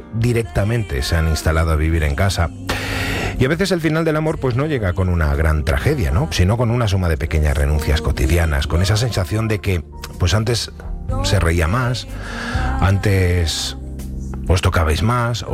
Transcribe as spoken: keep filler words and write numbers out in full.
directamente se han instalado a vivir en casa. Y a veces el final del amor pues no llega con una gran tragedia, ¿no? Sino con una suma de pequeñas renuncias cotidianas, con esa sensación de que pues antes se reía más, antes os tocabais más,